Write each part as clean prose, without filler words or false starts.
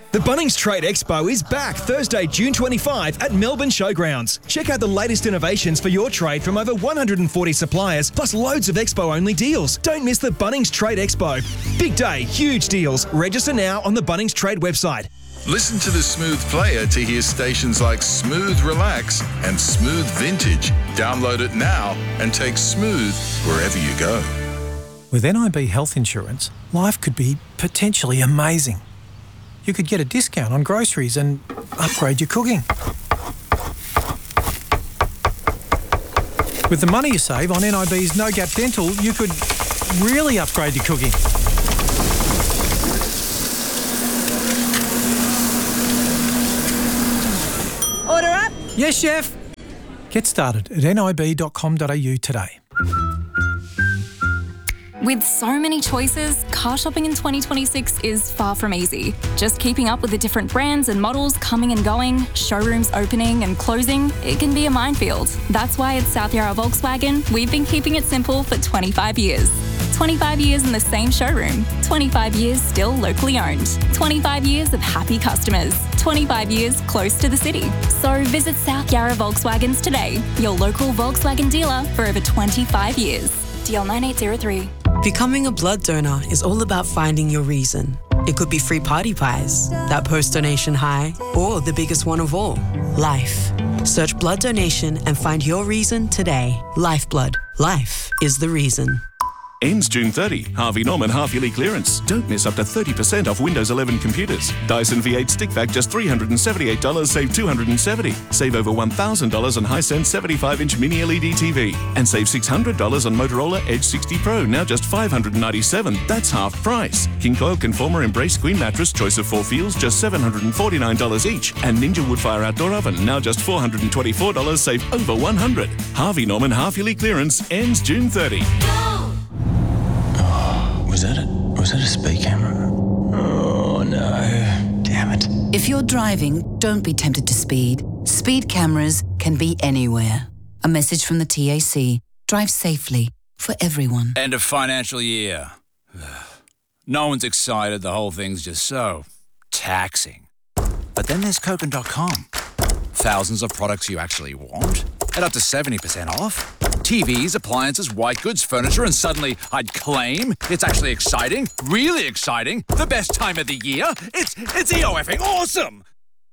The Bunnings Trade Expo is back Thursday, June 25 at Melbourne Showgrounds. Check out the latest innovations for your trade from over 140 suppliers, plus loads of Expo-only deals. Don't miss the Bunnings Trade Expo. Big day, huge deals. Register now on the Bunnings Trade website. Listen to the Smooth Player to hear stations like Smooth Relax and Smooth Vintage. Download it now and take Smooth wherever you go. With NIB Health Insurance, life could be potentially amazing. You could get a discount on groceries and upgrade your cooking. With the money you save on NIB's No Gap Dental, you could really upgrade your cooking. Order up? Yes, chef. Get started at nib.com.au today. With so many choices, car shopping in 2026 is far from easy. Just keeping up with the different brands and models coming and going, showrooms opening and closing, it can be a minefield. That's why at South Yarra Volkswagen, we've been keeping it simple for 25 years. 25 years in the same showroom, 25 years still locally owned, 25 years of happy customers, 25 years close to the city. So visit South Yarra Volkswagens today, your local Volkswagen dealer for over 25 years. DL 9803. Becoming a blood donor is all about finding your reason. It could be free party pies, that post-donation high, or the biggest one of all, life. Search blood donation and find your reason today. Lifeblood. Life is the reason. Ends June 30. Harvey Norman half-yearly clearance. Don't miss up to 30% off Windows 11 computers. Dyson V8 stick vac just $378, save $270. Save over $1,000 on Hisense 75-inch mini LED TV. And save $600 on Motorola Edge 60 Pro, now just $597. That's half price. King Coil Conformer Embrace Queen Mattress, choice of 4 feels, just $749 each. And Ninja Woodfire Outdoor Oven, now just $424, save over $100. Harvey Norman half-yearly clearance ends June 30. Was that a speed camera? Oh no, damn it. If you're driving, don't be tempted to speed. Speed cameras can be anywhere. A message from the TAC. Drive safely for everyone. End of financial year. No one's excited. The whole thing's just so taxing. But then there's Kogan.com. Thousands of products you actually want at up to 70% off. TVs, appliances, white goods, furniture, and suddenly I'd claim it's actually exciting, really exciting, the best time of the year. It's EOFing awesome.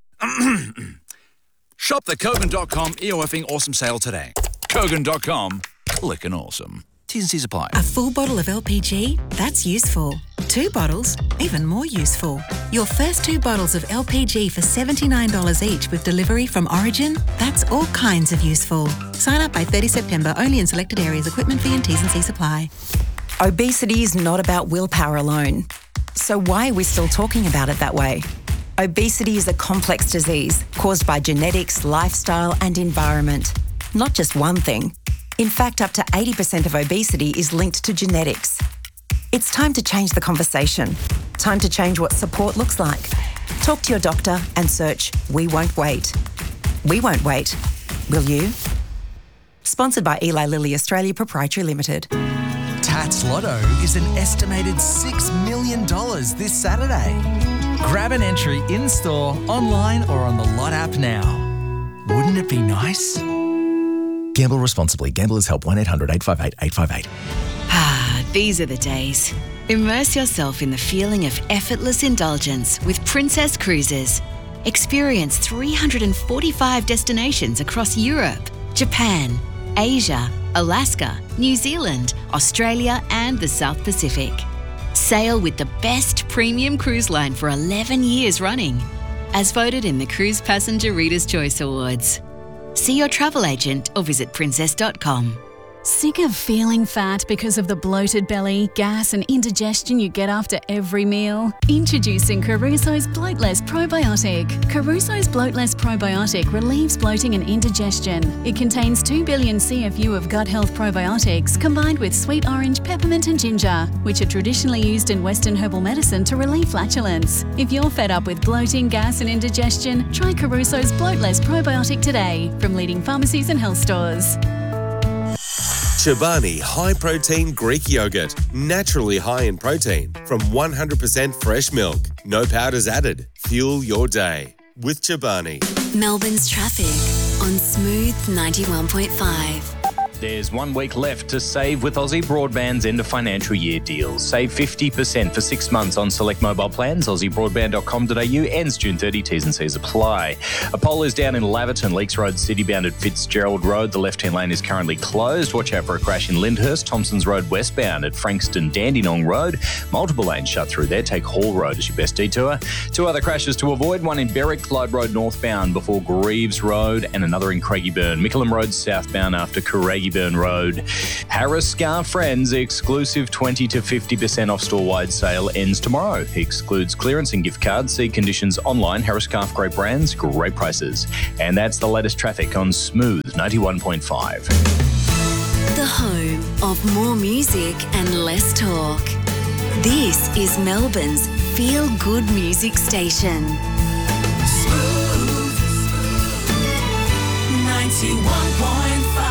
Shop the Kogan.com EOFing awesome sale today. Kogan.com, clickin' awesome. T's and C's apply. A full bottle of LPG? That's useful. 2 bottles? Even more useful. Your first 2 bottles of LPG for $79 each with delivery from Origin? That's all kinds of useful. Sign up by 30 September, only in selected areas. Equipment fee and T's and C's apply. Obesity is not about willpower alone. So why are we still talking about it that way? Obesity is a complex disease caused by genetics, lifestyle and environment. Not just one thing. In fact, up to 80% of obesity is linked to genetics. It's time to change the conversation. Time to change what support looks like. Talk to your doctor and search We Won't Wait. We won't wait. Will you? Sponsored by Eli Lilly Australia Proprietary Limited. Tats Lotto is an estimated $6 million this Saturday. Grab an entry in-store, online or on the Lot app now. Wouldn't it be nice? Gamble responsibly. Gamblers Help 1-800-858-858. These are the days. Immerse yourself in the feeling of effortless indulgence with Princess Cruises. Experience 345 destinations across Europe, Japan, Asia, Alaska, New Zealand, Australia and the South Pacific. Sail with the best premium cruise line for 11 years running, as voted in the Cruise Passenger Reader's Choice Awards. See your travel agent or visit princess.com. Sick of feeling fat because of the bloated belly, gas and indigestion you get after every meal? Introducing Caruso's Bloatless Probiotic. Caruso's Bloatless Probiotic relieves bloating and indigestion. It contains 2 billion CFU of gut health probiotics combined with sweet orange, peppermint and ginger, which are traditionally used in Western herbal medicine to relieve flatulence. If you're fed up with bloating, gas and indigestion, try Caruso's Bloatless Probiotic today from leading pharmacies and health stores. Chobani High Protein Greek Yogurt. Naturally high in protein from 100% fresh milk. No powders added. Fuel your day with Chobani. Melbourne's traffic on Smooth 91.5. There's 1 week left to save with Aussie Broadband's end of financial year deals. Save 50% for 6 months on select mobile plans. AussieBroadband.com.au ends June 30. T's and C's apply. A pole is down in Laverton, Leaks Road, Citybound at Fitzgerald Road. The left-hand lane is currently closed. Watch out for a crash in Lyndhurst, Thompsons Road westbound at Frankston, Dandenong Road. Multiple lanes shut through there. Take Hall Road as your best detour. 2 other crashes to avoid. One in Berwick, Clyde Road northbound before Greaves Road, and another in Craigieburn, Mickleham Road southbound after Craigieburn Road. Harris Scarf Friends exclusive 20 to 50% off store-wide sale ends tomorrow. Excludes clearance and gift cards. See conditions online. Harris Scarf, great brands, great prices. And that's the latest traffic on Smooth 91.5. The home of more music and less talk. This is Melbourne's feel-good music station. Smooth 91.5.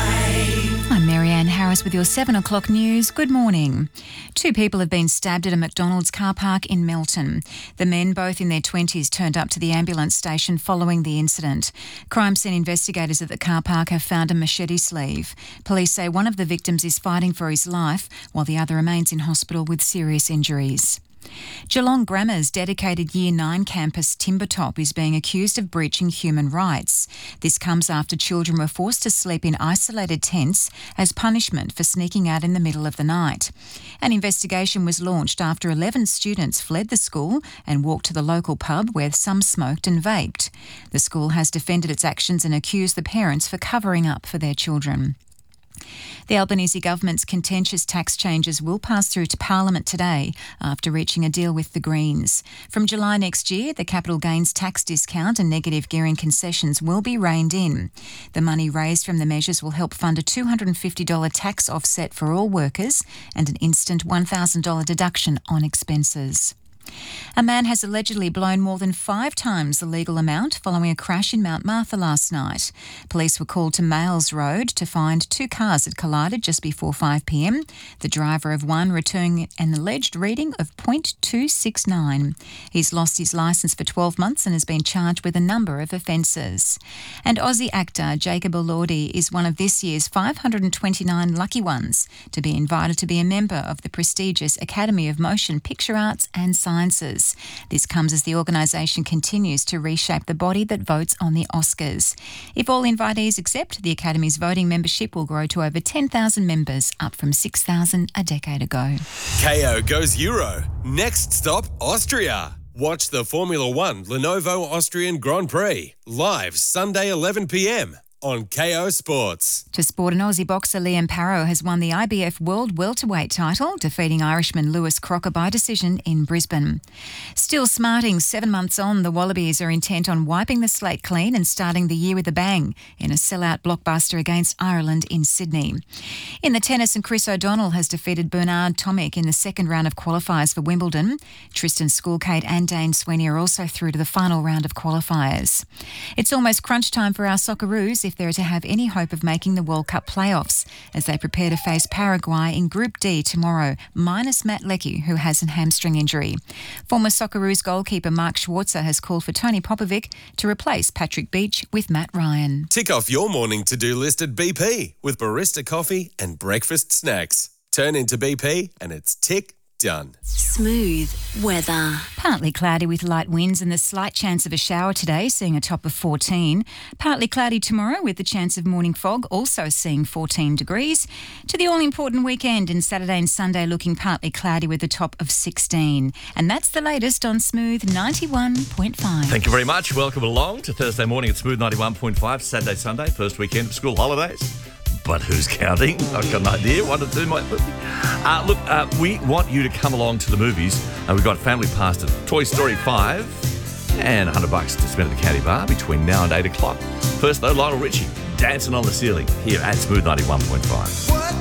I'm Marianne Harris with your 7 o'clock news. Good morning. 2 people have been stabbed at a McDonald's car park in Melton. The men, both in their 20s, turned up to the ambulance station following the incident. Crime scene investigators at the car park have found a machete sleeve. Police say one of the victims is fighting for his life, while the other remains in hospital with serious injuries. Geelong Grammar's dedicated Year 9 campus Timbertop is being accused of breaching human rights. This comes after children were forced to sleep in isolated tents as punishment for sneaking out in the middle of the night. An investigation was launched after 11 students fled the school and walked to the local pub where some smoked and vaped. The school has defended its actions and accused the parents for covering up for their children. The Albanese government's contentious tax changes will pass through to Parliament today after reaching a deal with the Greens. From July next year, the capital gains tax discount and negative gearing concessions will be reined in. The money raised from the measures will help fund a $250 tax offset for all workers and an instant $1,000 deduction on expenses. A man has allegedly blown more than 5 times the legal amount following a crash in Mount Martha last night. Police were called to Males Road to find 2 cars that collided just before 5 p.m. The driver of one returning an alleged reading of .269. He's lost his licence for 12 months and has been charged with a number of offences. And Aussie actor Jacob Elordi is one of this year's 529 lucky ones to be invited to be a member of the prestigious Academy of Motion Picture Arts and Sciences. This comes as the organisation continues to reshape the body that votes on the Oscars. If all invitees accept, the Academy's voting membership will grow to over 10,000 members, up from 6,000 a decade ago. KO goes Euro. Next stop, Austria. Watch the Formula One Lenovo Austrian Grand Prix live Sunday 11 p.m. on KO Sports. To sport, an Aussie boxer, Liam Parrow, has won the IBF World Welterweight title, defeating Irishman Lewis Crocker by decision in Brisbane. Still smarting, 7 months on, the Wallabies are intent on wiping the slate clean and starting the year with a bang in a sellout blockbuster against Ireland in Sydney. In the tennis, and Chris O'Donnell has defeated Bernard Tomic in the second round of qualifiers for Wimbledon. Tristan Schoolcate and Dane Sweeney are also through to the final round of qualifiers. It's almost crunch time for our Socceroos if they're to have any hope of making the World Cup playoffs as they prepare to face Paraguay in Group D tomorrow, minus Matt Leckie, who has a hamstring injury. Former Socceroos goalkeeper Mark Schwarzer has called for Tony Popovic to replace Patrick Beach with Matt Ryan. Tick off your morning to-do list at BP with barista coffee and breakfast snacks. Turn into BP and it's tick done. Smooth weather. Partly cloudy with light winds and the slight chance of a shower today, seeing a top of 14. Partly cloudy tomorrow with the chance of morning fog, also seeing 14 degrees. To the all-important weekend, and Saturday and Sunday looking partly cloudy with a top of 16. And that's the latest on Smooth 91.5. Thank you very much. Welcome along to Thursday morning at Smooth 91.5, Saturday, Sunday, first weekend of school holidays. But who's counting? I've got an idea. 1 to 2 might be. We want you to come along to the movies. We've got Family Pass to Toy Story 5 and $100 to spend at the County Bar between now and 8 o'clock. First, though, Lionel Richie, Dancing on the Ceiling, here at Smooth 91.5.